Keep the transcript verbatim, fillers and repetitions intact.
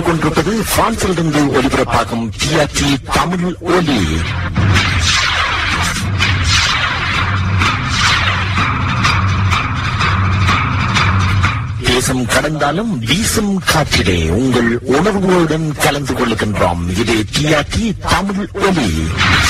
கொண்டிருப்பது பிரான்சிலிருந்து ஒலிபரப்பாகும் டிஆர்டி தமிழ் ஒலி. தேசம் கடந்தாலும் வீசும் காற்றிலே உங்கள் உணர்வுகளுடன் கலந்து கொள்ளுகின்றோம். இது டிஆர்டி தமிழ் ஒலி.